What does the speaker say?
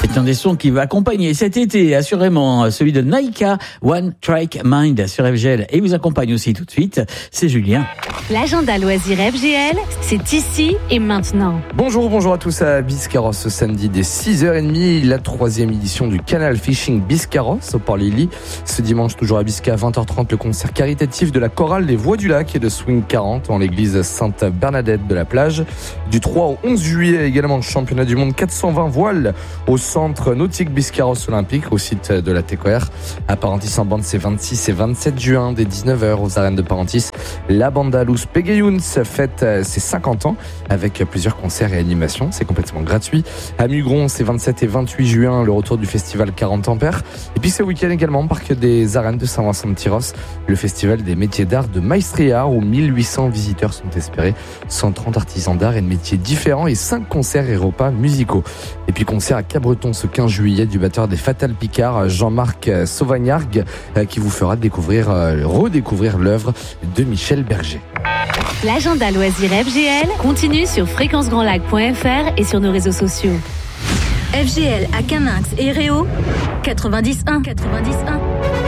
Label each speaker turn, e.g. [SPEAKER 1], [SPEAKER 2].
[SPEAKER 1] C'est un des sons qui va accompagner cet été, assurément, celui de Naika, One Track Mind sur FGL. Et vous accompagne aussi tout de suite, c'est Julien.
[SPEAKER 2] L'agenda loisir FGL, c'est ici et maintenant.
[SPEAKER 3] Bonjour à tous à Biscarrosse ce samedi dès 6h30, la 3e édition du Canal Fishing Biscarrosse au Port-Lily. Ce dimanche, toujours à Bisca, à 20h30, le concert caritatif de la chorale des Voix du Lac et de Swing 40 en l'église Sainte-Bernadette de la Plage. Du 3 au 11 juillet, également le championnat du monde 420 voiles au centre nautique Biscarrosse Olympique, au site de la TECOR. À Parentis en bande, c'est 26 et 27 juin, dès 19h aux arènes de Parentis. La bande à Luz Pegayuns fête ses 50 ans avec plusieurs concerts et animations. C'est complètement gratuit. À Mugron, c'est 27 et 28 juin, le retour du festival 40 ampères. Et puis ce week-end également, parc des arènes de Saint-Vincent-de-Tyrosse, le festival des métiers d'art de Maestria, où 1800 visiteurs sont espérés, 130 artisans d'art et de métiers différents et 5 concerts et repas musicaux. Et puis concert à Cabreton ce 15 juillet du batteur des Fatal Picard, Jean-Marc Sauvagnargues, qui vous fera redécouvrir l'œuvre de Michel Berger.
[SPEAKER 2] L'agenda loisir FGL continue sur fréquencegrandlac.fr et sur nos réseaux sociaux.
[SPEAKER 4] FGL à Caninx et Réau 91.